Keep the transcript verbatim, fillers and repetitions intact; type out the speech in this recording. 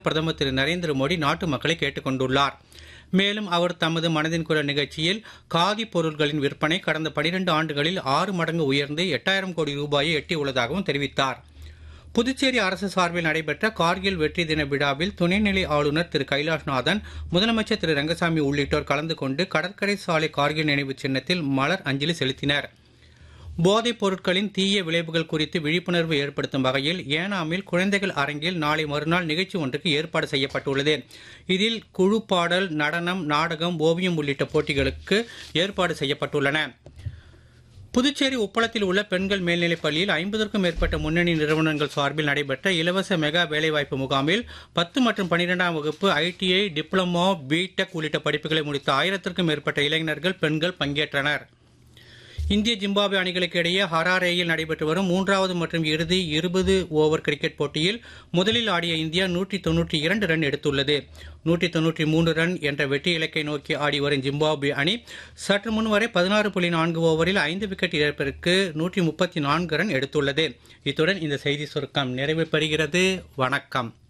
பிரதமர் திரு நரேந்திர மோடி நாட்டு மக்களை கேட்டுக் கொண்டுள்ளார். மேலும் அவர் தமது மனதின் குரல் நிகழ்ச்சியில் காதி பொருட்களின் விற்பனை கடந்த பனிரெண்டு ஆண்டுகளில் ஆறு மடங்கு உயர்ந்து எட்டாயிரம் கோடி ரூபாயை எட்டியுள்ளதாகவும் தெரிவித்தார். புதுச்சேரி அரசு சார்பில் நடைபெற்ற கார்கில் வெற்றி தின விழாவில் துணைநிலை ஆளுநர் திரு கைலாஷ்நாதன், முதலமைச்சர் திரு ரங்கசாமி உள்ளிட்டோர் கலந்து கொண்டு கடற்கரை சாலை கார்கில் நினைவு சின்னத்தில் மலர் அஞ்சலி செலுத்தினர். போதைப் பொருட்களின் தீய விளைவுகள் குறித்து விழிப்புணர்வு ஏற்படுத்தும் வகையில் ஏனாமில் குழந்தைகள் அரங்கில் நாளை மறுநாள் நிகழ்ச்சி ஒன்றுக்கு ஏற்பாடு செய்யப்பட்டுள்ளது. இதில் குழு பாடல், நடனம், நாடகம், ஓவியம் உள்ளிட்ட போட்டிகளுக்கு ஏற்பாடு செய்யப்பட்டுள்ளன. புதுச்சேரி உப்பளத்தில் உள்ள பெண்கள் மேல்நிலைப் பள்ளியில் ஐம்பதற்கும் மேற்பட்ட முன்னணி நிறுவனங்கள் சார்பில் நடைபெற்ற இலவச மெகா வேலைவாய்ப்பு முகாமில் பத்து மற்றும் பன்னிரெண்டாம் வகுப்பு ஐடிஐ, டிப்ளமோ, பிடெக் உள்ளிட்ட படிப்புகளை முடித்த ஆயிரத்திற்கும் மேற்பட்ட இளைஞர்கள், பெண்கள் பங்கேற்றனர். இந்திய ஜிம்பாப்வே அணிகளுக்கு இடையே ஹராரேயில் நடைபெற்று வரும் மூன்றாவது மற்றும் இறுதி இருபது ஓவர் கிரிக்கெட் போட்டியில் முதலில் ஆடிய இந்தியா நூற்றி தொன்னூற்றி இரண்டு ரன் எடுத்துள்ளது. நூற்றி தொன்னூற்றி மூன்று ரன் என்ற வெற்றி இலக்கை நோக்கி ஆடி வரும் ஜிம்பாப்வே அணி சற்று முன்வரை பதினாறு புள்ளி நான்கு ஓவரில் ஐந்து விக்கெட் இழப்பிற்கு நூற்றி முப்பத்தி நான்கு ரன் எடுத்துள்ளது. இத்துடன் இந்த செய்தி சுருக்கம் நிறைவு பெறுகிறது. வணக்கம்.